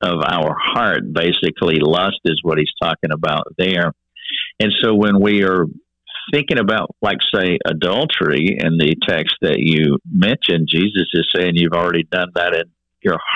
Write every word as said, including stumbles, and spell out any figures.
of our heart. Basically, lust is what he's talking about there. And so when we are thinking about, like, say, adultery in the text that you mentioned, Jesus is saying you've already done that in your